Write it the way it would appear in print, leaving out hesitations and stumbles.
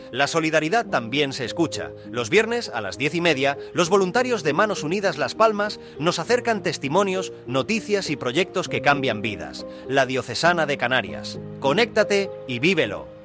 La solidaridad también se escucha. Los viernes, a las 10:30, los voluntarios de Manos Unidas Las Palmas nos acercan testimonios, noticias y proyectos que cambian vidas. La Diocesana de Canarias. Conéctate y vívelo.